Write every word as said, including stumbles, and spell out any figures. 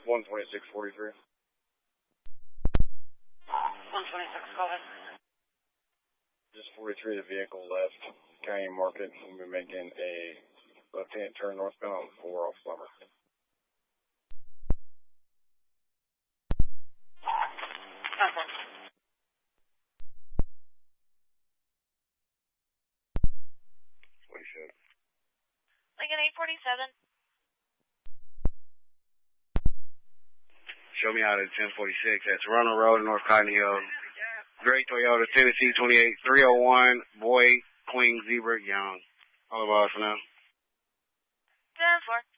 one twenty-six forty-three. one twenty-six, go ahead. Just forty-three, the vehicle left Canyon Market. We'll be making a left-hand turn northbound four off Summer. Okay. forty-seven. Lincoln eight forty-seven. Show me out at ten forty-six. That's Ronald Road in North Cotton Hill. Gray Toyota, Tennessee twenty-eight three oh one, Boy, Queen, Zebra, Young. All of us for now. ten four.